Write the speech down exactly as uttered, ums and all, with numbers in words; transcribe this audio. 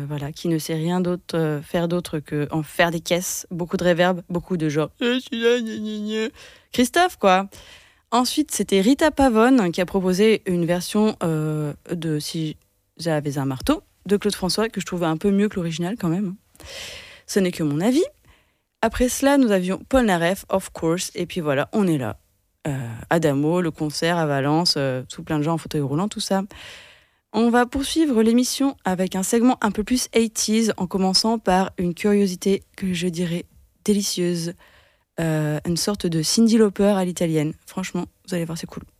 voilà, qui ne sait rien d'autre euh, faire d'autre que en faire des caisses, beaucoup de reverb, beaucoup de genre Eh, je suis là, gna, gna, gna. Christophe quoi. Ensuite c'était Rita Pavone qui a proposé une version euh, de Si j'avais un marteau de Claude François que je trouvais un peu mieux que l'original quand même. Ce n'est que mon avis. Après cela nous avions Paul Naref, Of Course, et puis voilà, on est là. Euh, Adamo, le concert à Valence, euh, tout plein de gens en fauteuil roulant, tout ça. On va poursuivre l'émission avec un segment un peu plus eighties, en commençant par une curiosité que je dirais délicieuse, euh, une sorte de Cyndi Lauper à l'italienne. Franchement, vous allez voir, c'est cool.